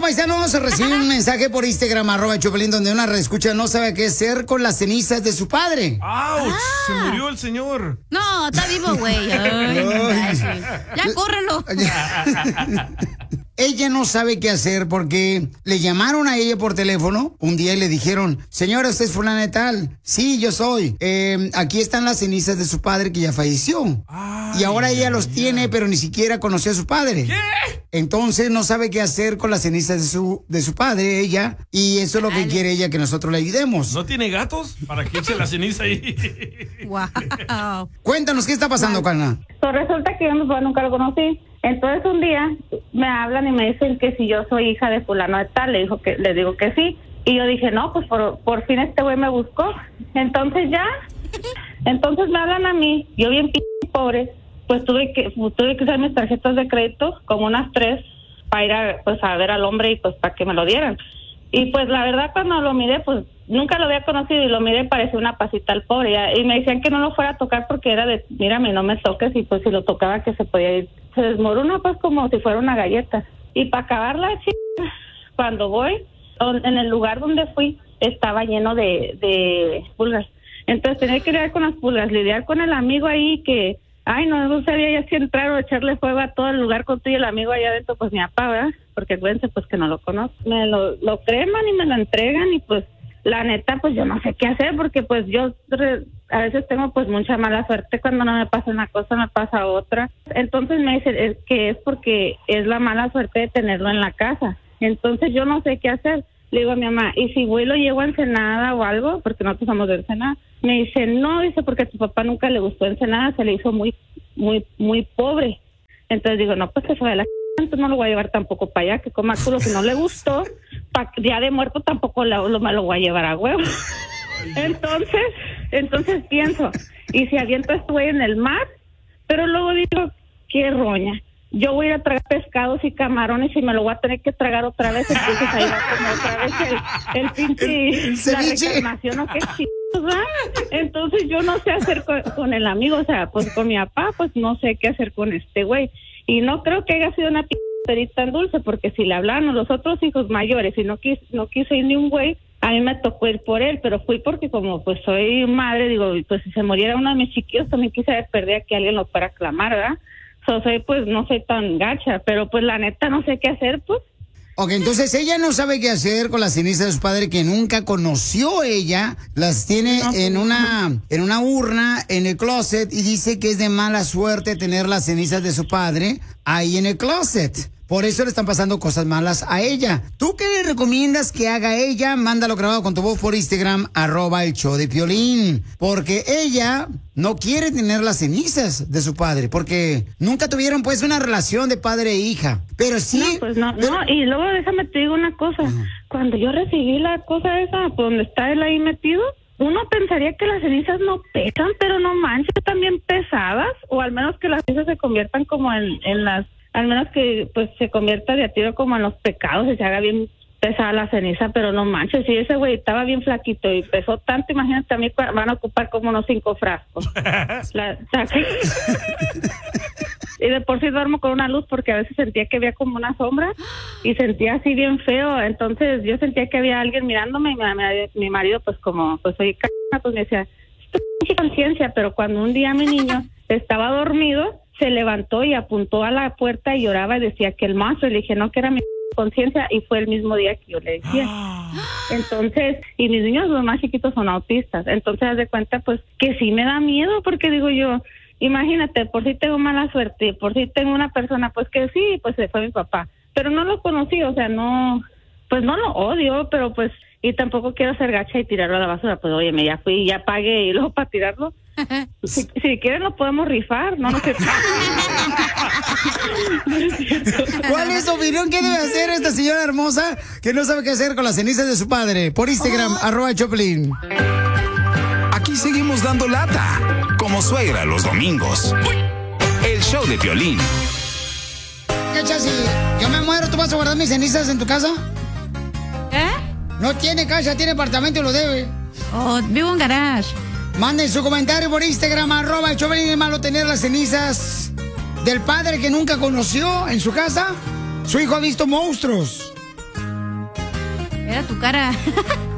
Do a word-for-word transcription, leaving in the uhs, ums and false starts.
paisanos, recibí un mensaje por Instagram, arroba Choplin, donde una reescucha no sabe qué hacer con las cenizas de su padre. ¡Auch! Ah. Se murió el señor. No, está vivo, güey. Ya, córrelo. Ella no sabe qué hacer porque le llamaron a ella por teléfono un día y le dijeron, señora, ¿usted es fulana de tal? Sí, yo soy. Eh, aquí están las cenizas de su padre que ya falleció. Ay, y ahora ella ay, los ay. tiene, pero ni siquiera conoció a su padre. ¿Qué? Entonces no sabe qué hacer con las cenizas de su, de su padre, ella. Y eso es lo que quiere ella, que nosotros le ayudemos. ¿No tiene gatos para que eche la ceniza ahí? Wow. Cuéntanos, ¿qué está pasando, Carla? So, resulta que yo no, nunca lo conocí. Entonces un día me hablan y me dicen que si yo soy hija de fulano de tal, le dijo que le digo que sí. Y yo dije, no, pues por, por fin este güey me buscó. Entonces ya, entonces me hablan a mí, yo bien p pobre, pues tuve que tuve que usar mis tarjetas de crédito, como unas tres, para ir a, pues, a ver al hombre y pues para que me lo dieran. Y pues la verdad cuando lo miré, pues nunca lo había conocido y lo miré, parecía una pasita al pobre. Y me decían que no lo fuera a tocar porque era de, mírame, no me toques, y pues si lo tocaba que se podía ir. Se desmorona pues como si fuera una galleta. Y para acabar la chica, cuando voy, en el lugar donde fui, estaba lleno de, de pulgas. Entonces tenía que lidiar con las pulgas, lidiar con el amigo ahí que, ay, no, no sabía ya si entrar o echarle fuego a todo el lugar con tú y el amigo allá adentro, pues mi papá, ¿verdad? Porque acuérdense pues que no lo conozco. Me lo, lo creman y me lo entregan y pues la neta pues yo no sé qué hacer porque pues yo re, a veces tengo pues mucha mala suerte, cuando no me pasa una cosa me pasa otra. Entonces me dicen es que es porque es la mala suerte de tenerlo en la casa. Entonces yo no sé qué hacer. Le digo a mi mamá, ¿y si voy y lo llevo a Ensenada o algo? Porque nosotros somos de Ensenada. Me dice, no, dice, porque a tu papá nunca le gustó Ensenada, se le hizo muy, muy, muy pobre. Entonces digo, no, pues que se vaya la c***, entonces no lo voy a llevar tampoco para allá, que coma culo, si no le gustó, pa, ya de muerto tampoco lo, lo, me lo voy a llevar a huevo. Entonces, entonces pienso, ¿y si aviento a este güey en el mar? Pero luego digo, qué roña. Yo voy a ir a tragar pescados y camarones y me lo voy a tener que tragar otra vez, entonces ahí va como otra vez el, el pinche, el, el la reclamación, o qué chido, ¿verdad? Entonces yo no sé hacer con, con el amigo, o sea, pues con mi papá, pues no sé qué hacer con este güey. Y no creo que haya sido una p*** tan dulce, porque si le hablaban a los otros hijos mayores y no quise, no quise ir ni un güey, a mí me tocó ir por él, pero fui porque como pues soy madre, digo, pues si se muriera uno de mis chiquillos, también quise perder a que alguien lo fuera a clamar, ¿verdad? So, soy, pues no soy tan gacha, pero pues la neta no sé qué hacer, pues. Ok, entonces ella no sabe qué hacer con las cenizas de su padre que nunca conoció ella, las tiene no, en una en una urna en el closet y dice que es de mala suerte tener las cenizas de su padre ahí en el closet. Por eso le están pasando cosas malas a ella. ¿Tú qué le recomiendas que haga ella? Mándalo grabado con tu voz por Instagram, arroba el show de Piolín. Porque ella no quiere tener las cenizas de su padre, porque nunca tuvieron pues una relación de padre e hija. Pero sí... No, pues no, pero... no, y luego déjame te digo una cosa. Uh-huh. Cuando yo recibí la cosa esa, por donde está él ahí metido, uno pensaría que las cenizas no pesan, pero no manches, están bien pesadas, o al menos que las cenizas se conviertan como en, en las... Al menos que pues se convierta de a tiro como en los pecados y se haga bien pesada la ceniza, pero no manches, si ese güey estaba bien flaquito y pesó tanto, imagínate, a mí van a ocupar como unos cinco frascos. La, la, y de por sí duermo con una luz porque a veces sentía que había como una sombra y sentía así bien feo, entonces yo sentía que había alguien mirándome y mi, mi, mi marido pues como pues soy c***, pues me decía, esto es conciencia, pero cuando un día mi niño estaba dormido, se levantó y apuntó a la puerta y lloraba y decía que el monstruo, y le dije, no, que era mi conciencia, y fue el mismo día que yo le decía. Entonces, y mis niños los más chiquitos son autistas, entonces haz de cuenta pues que sí me da miedo, porque digo yo, imagínate, por si tengo mala suerte, por si tengo una persona pues que sí, pues se fue mi papá, pero no lo conocí, o sea, no, pues no lo odio, pero pues, y tampoco quiero ser gacha y tirarlo a la basura, pues oye, me ya fui, ya pagué, y luego para tirarlo, si, si quieren lo podemos rifar, no, no sé. ¿Cuál es tu opinión? ¿Qué debe hacer esta señora hermosa que no sabe qué hacer con las cenizas de su padre? Por Instagram, oh. arroba Choplin. Aquí seguimos dando lata, como suegra los domingos. El show de Piolín. ¿Qué chasi? Yo me muero, ¿tú vas a guardar mis cenizas en tu casa? ¿Eh? No tiene casa, tiene apartamento y lo debe. Oh, vivo en garage. Manden su comentario por Instagram, arroba el Choplin. ¿Es malo tener las cenizas del padre que nunca conoció en su casa? Su hijo ha visto monstruos. viera tu cara.